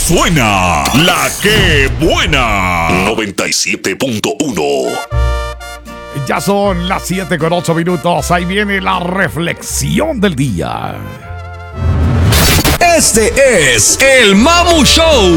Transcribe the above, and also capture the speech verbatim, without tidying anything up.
suena la que buena. noventa y siete punto uno. Ya son las siete con ocho minutos. Ahí viene la reflexión del día. Este es el Mamu Show.